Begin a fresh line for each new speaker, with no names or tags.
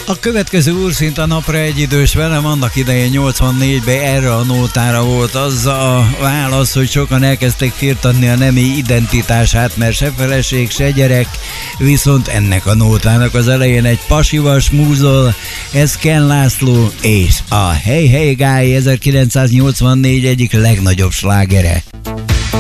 A következő úrszint a napra egyidős velem, annak idején 84-ben erre a nótára volt az a válasz, hogy sokan elkezdtek firtatni a nemi identitását, mert se feleség, se gyerek, viszont ennek a nótának az elején egy pasival smúzol, ez Ken László és a Hey Hey Guy 1984 egyik legnagyobb slágere.